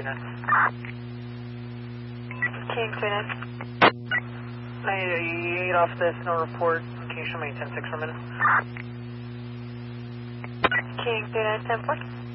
King 29. You get off the snow report. Can you show me 10-6 for a minute? King 29, 10-4.